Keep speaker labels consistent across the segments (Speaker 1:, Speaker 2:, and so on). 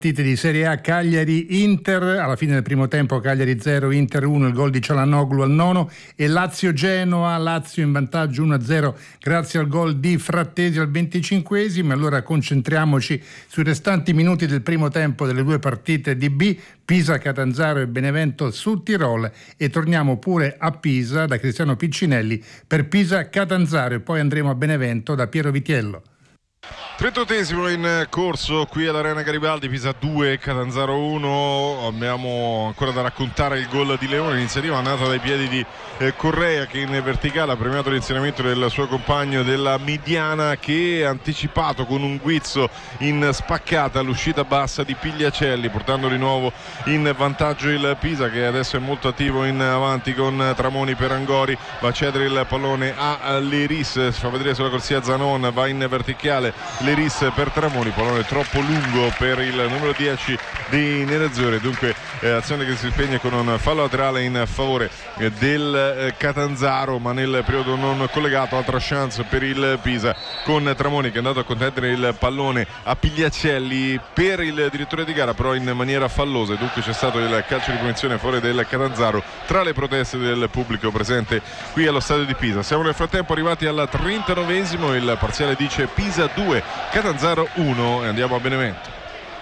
Speaker 1: Partite di Serie A, Cagliari-Inter, alla fine del primo tempo Cagliari 0, Inter 1, il gol di Cialanoglu al 9, e Lazio-Genoa, Lazio in vantaggio 1-0 grazie al gol di Frattesi al 25esimo. Allora concentriamoci sui restanti minuti del primo tempo delle due partite di B, Pisa-Catanzaro e Benevento-Sudtirol, e torniamo pure a Pisa da Cristiano Piccinelli per Pisa-Catanzaro e poi andremo a Benevento da Piero Vitiello.
Speaker 2: 38esimo in corso qui all'Arena Garibaldi, Pisa 2, Catanzaro 1. Abbiamo ancora da raccontare il gol di Leone, l'iniziativa nata dai piedi di Correa, che in verticale ha premiato l'inserimento del suo compagno della mediana, che ha anticipato con un guizzo in spaccata l'uscita bassa di Pigliacelli, portando di nuovo in vantaggio il Pisa, che adesso è molto attivo in avanti con Tramoni per Angori. Va a cedere il pallone a Leris, si fa vedere sulla corsia Zanon, va in verticale Leris per Tramoni, pallone troppo lungo per il numero 10 di Nerazzurri, dunque azione che si spegne con un fallo laterale in favore del Catanzaro, ma nel periodo non collegato. Altra chance per il Pisa con Tramoni, che è andato a contendere il pallone a Pigliacelli per il direttore di gara, però in maniera fallosa, dunque c'è stato il calcio di punizione a favore del Catanzaro tra le proteste del pubblico presente qui allo stadio di Pisa. Siamo nel frattempo arrivati al 39esimo, il parziale dice Pisa 2, Catanzaro 1, e andiamo a Benevento.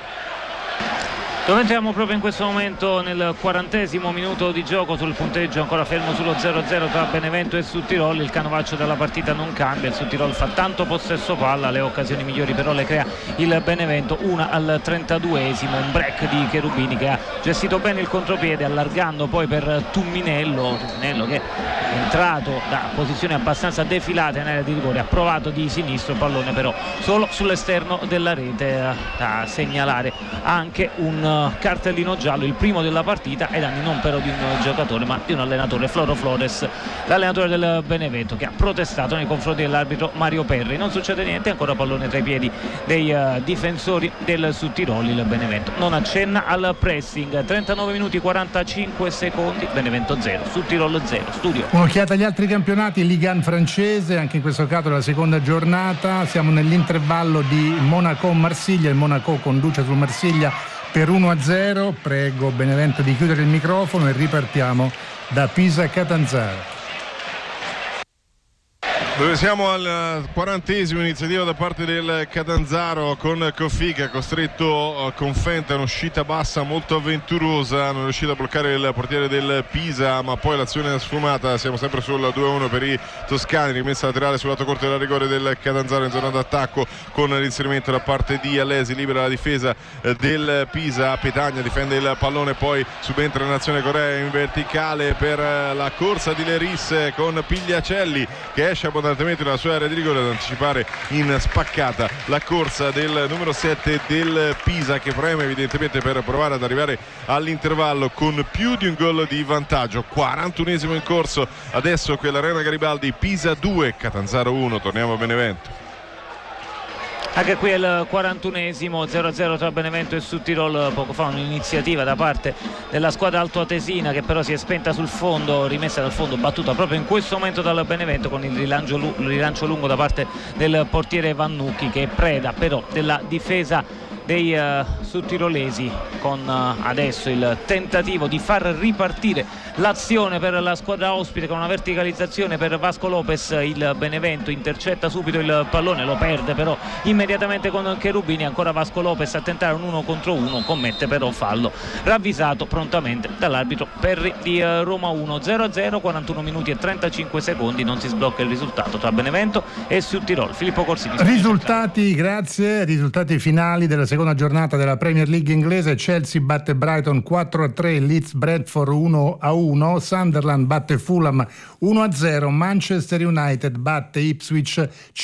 Speaker 3: Dove entriamo proprio in questo momento nel 40esimo minuto di gioco, sul punteggio ancora fermo sullo 0-0 tra Benevento e Sudtirol. Il canovaccio della partita non cambia, il Sudtirol fa tanto possesso palla, le occasioni migliori però le crea il Benevento. Una al 32esimo, un break di Cherubini che ha gestito bene il contropiede, allargando poi per Tumminello che è entrato da posizioni abbastanza defilate in area di rigore, ha provato di sinistro, il pallone però solo sull'esterno della rete. Da segnalare anche un cartellino giallo, il primo della partita, ai danni non però di un giocatore ma di un allenatore, Floro Flores, l'allenatore del Benevento, che ha protestato nei confronti dell'arbitro Mario Perri. Non succede niente, ancora pallone tra i piedi dei difensori del Sudtirol. Il Benevento non accenna al pressing. 39 minuti 45 secondi, Benevento 0, Sudtirol 0. Studio.
Speaker 1: Un'occhiata agli altri campionati, Ligue 1 francese, anche in questo caso la seconda giornata, siamo nell'intervallo di Monaco-Marsiglia, il Monaco conduce sul Marsiglia per 1-0. Prego Benevento di chiudere il microfono e ripartiamo da Pisa-Catanzaro.
Speaker 2: Dove siamo al 40esimo, iniziativa da parte del Catanzaro con Coffi, che ha costretto con Fenta un'uscita bassa molto avventurosa, non è riuscito a bloccare il portiere del Pisa, ma poi l'azione è sfumata. Siamo sempre sul 2-1 per i toscani, rimessa laterale sul lato corto della rigore del Catanzaro in zona d'attacco con l'inserimento da parte di Alesi, libera la difesa del Pisa. Petagna difende il pallone, poi subentra in azione Correa in verticale per la corsa di Leris con Pigliacelli, che esce abbondantemente dalla sua area di rigore ad anticipare in spaccata la corsa del numero 7 del Pisa, che preme evidentemente per provare ad arrivare all'intervallo con più di un gol di vantaggio. 41esimo in corso adesso qui all'Arena Garibaldi, Pisa 2, Catanzaro 1. Torniamo a Benevento.
Speaker 3: Anche qui è il 41esimo, 0-0 tra Benevento e Sudtirol. Poco fa un'iniziativa da parte della squadra altoatesina, che però si è spenta sul fondo, rimessa dal fondo, battuta proprio in questo momento dal Benevento con il rilancio lungo da parte del portiere Vannucchi, che è preda però della difesa dei sudtirolesi, con adesso il tentativo di far ripartire l'azione per la squadra ospite con una verticalizzazione per Vasco Lopez. Il Benevento intercetta subito il pallone, lo perde però immediatamente con Cherubini. Ancora Vasco Lopez a tentare un 1 contro 1, commette però fallo ravvisato prontamente dall'arbitro Perri di Roma 1. 0-0, 41 minuti e 35 secondi, non si sblocca il risultato tra Benevento e Sudtirol. Filippo Corsini.
Speaker 1: Risultati, grazie. Risultati finali della seconda giornata della Premier League inglese: Chelsea batte Brighton 4-3, Leeds Bradford 1-1, Sunderland batte Fulham 1-0, Manchester United batte Ipswich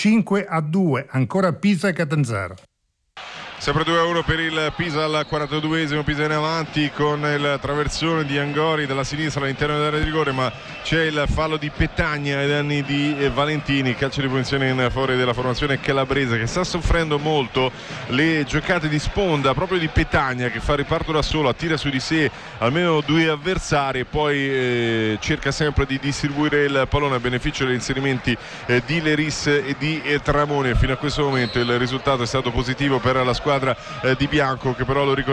Speaker 1: 5-2. Ancora Pisa-Catanzaro.
Speaker 2: Sempre 2-1 per il Pisa al 42esimo, Pisa in avanti con il traversone di Angori dalla sinistra all'interno dell'area di rigore, ma c'è il fallo di Petagna ai danni di Valentini. Calcio di punizione in favore della formazione calabrese, che sta soffrendo molto le giocate di sponda proprio di Petagna, che fa riparto da solo, attira su di sé almeno due avversari e poi cerca sempre di distribuire il pallone a beneficio degli inserimenti di Leris e di Tramoni. Fino a questo momento il risultato è stato positivo per la squadra di Bianco, che però lo ricordiamo